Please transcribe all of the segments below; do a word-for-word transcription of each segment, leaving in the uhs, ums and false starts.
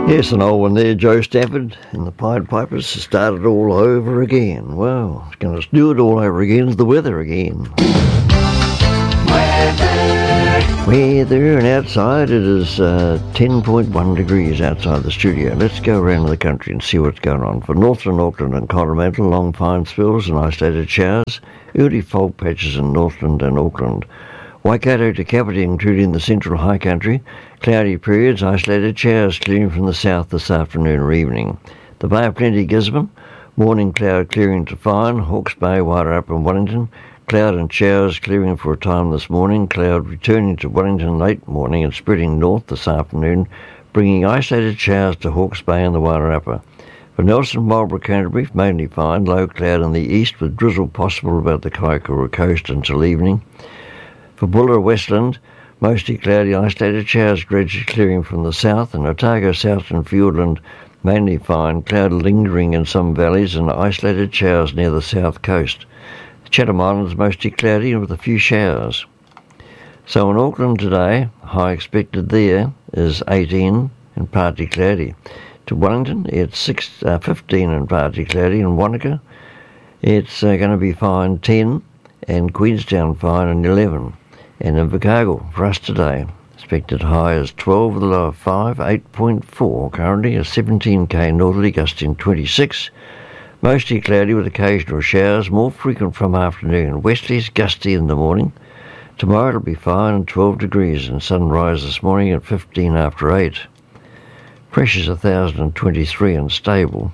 Yes, an old one there, Joe Stafford and the Pied Pipers started all over again. Well, it's going to do it all over again. It's the weather again. Weather. Weather, and outside it is uh, ten point one degrees outside the studio. Let's go around the country and see what's going on. For northern Auckland and Coromandel, long fine spells and isolated showers. Early fog patches in Northland and Auckland. Waikato to Kapiti, including the central high country, cloudy periods, isolated showers clearing from the south this afternoon or evening. The Bay of Plenty, Gisborne, morning cloud clearing to fine, Hawke's Bay, Wairarapa and Wellington, cloud and showers clearing for a time this morning, cloud returning to Wellington late morning and spreading north this afternoon, bringing isolated showers to Hawke's Bay and the Wairarapa. For Nelson, Marlborough, Canterbury, mainly fine, low cloud in the east with drizzle possible about the Kaikoura coast until evening. For Buller, Westland, mostly cloudy, isolated showers gradually clearing from the south, and Otago, South and Fiordland, mainly fine, cloud lingering in some valleys and isolated showers near the south coast. The Chatham Islands mostly cloudy with a few showers. So in Auckland today, high expected there is eighteen and partly cloudy. To Wellington, it's six, uh, fifteen and partly cloudy. In Wanaka, it's uh, going to be fine, ten, and Queenstown fine, and eleven. And in Invercargill, for us today, expected high is twelve with a low of five, eight point four currently, a seventeen k northerly gusting twenty-six, mostly cloudy with occasional showers, more frequent from afternoon, westerlies gusty in the morning. Tomorrow it'll be fine and twelve degrees, and sunrise this morning at fifteen after eight. Pressure's one thousand twenty-three and stable.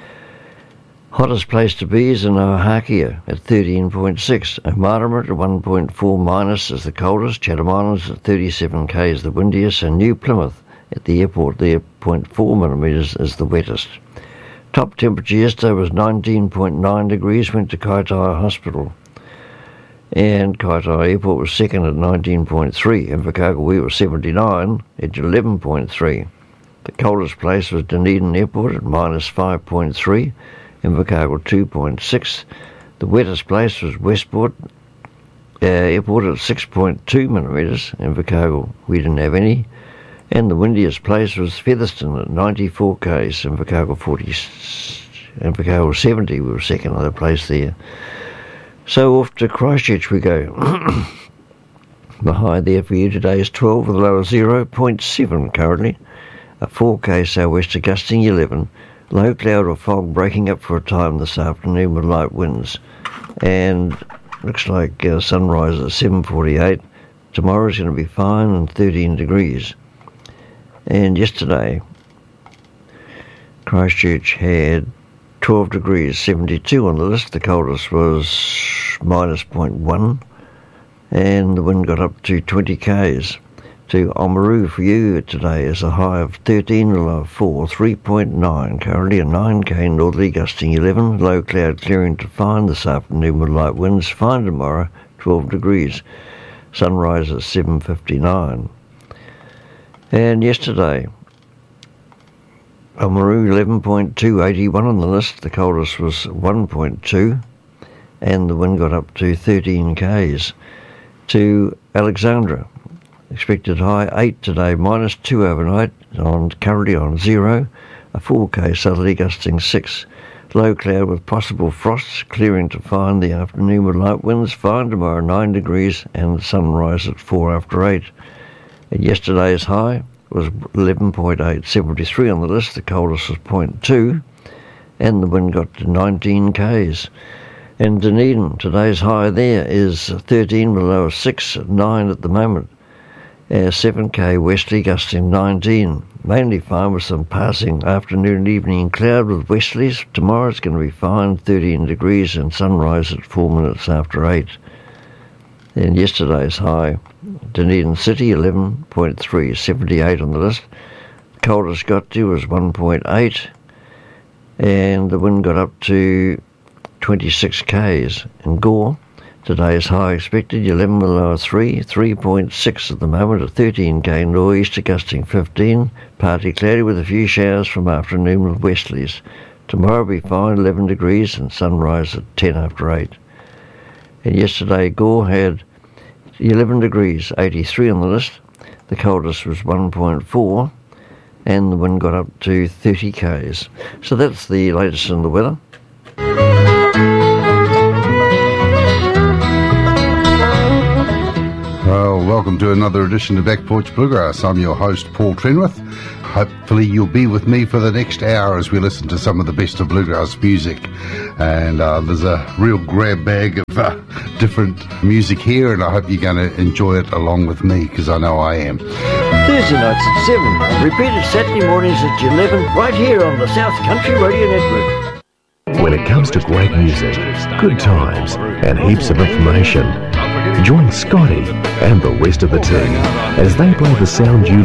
Hottest place to be is in Oahakia at thirteen point six. Omarama at one point four minus is the coldest. Chatham Islands at thirty-seven k is the windiest. And New Plymouth at the airport there, zero point four millimetres is the wettest. Top temperature yesterday was nineteen point nine degrees, went to Kaitaia Hospital. And Kaitaia Airport was second at nineteen point three. Invercargill we were seventy-nine at eleven point three. The coldest place was Dunedin Airport at minus five point three. Invercargill two point six. The wettest place was Westport uh, Airport at six point two millimetres. Invercargill we didn't have any. And the windiest place was Featherston at ninety-four k's. Invercargill forty, Invercargill seventy. We were second other place there. So off to Christchurch we go. The high there for you today is twelve with a low of zero point seven currently. A four k southwester gusting eleven. Low cloud or fog breaking up for a time this afternoon with light winds. And looks like uh, sunrise at seven forty-eight. Tomorrow's going to be fine and thirteen degrees. And yesterday, Christchurch had twelve degrees, seventy-two on the list. The coldest was minus zero point one. And the wind got up to twenty k's. To Oamaru for you today is a high of thirteen, a low of four, three point nine. Currently a nine k northerly gusting eleven. Low cloud clearing to fine this afternoon with light winds. Fine tomorrow, twelve degrees. Sunrise at seven fifty-nine. And yesterday, Oamaru eleven point two, eighty-one on the list. The coldest was one point two. And the wind got up to thirteen k's. To Alexandra, expected high eight today, minus two overnight, on currently on zero, a four k southerly gusting six. Low cloud with possible frosts, clearing to fine the afternoon with light winds. Fine tomorrow, nine degrees, and sunrise at four after eight. And yesterday's high was eleven point eight, seventy-three on the list. The coldest was zero point two, and the wind got to nineteen k's. And Dunedin, today's high there is thirteen with a low of six, nine at the moment. Uh, seven k westerly gusting nineteen. Mainly fine with some passing afternoon and evening cloud with westerlies. Tomorrow it's going to be fine, thirteen degrees, and sunrise at four minutes after eight. And yesterday's high, Dunedin City eleven point three, seventy-eight on the list. Coldest got to was one point eight, and the wind got up to twenty-six k's. In Gore, today's high expected eleven with a low of three, three point six at the moment, a thirteen k nor'easter gusting fifteen, partly cloudy with a few showers from afternoon with westerlies. Tomorrow will be fine, eleven degrees, and sunrise at ten after eight. And yesterday Gore had eleven degrees, eighty-three on the list. The coldest was one point four, and the wind got up to thirty k's. So that's the latest in the weather. Well, welcome to another edition of Back Porch Bluegrass. I'm your host, Paul Trenwith. Hopefully you'll be with me for the next hour as we listen to some of the best of bluegrass music. And uh, there's a real grab bag of uh, different music here, and I hope you're going to enjoy it along with me, because I know I am. Thursday nights at seven, repeated Saturday mornings at eleven, right here on the South Country Radio Network. When it comes to great music, good times, and heaps of information, join Scotty and the rest of the team as they play the sound you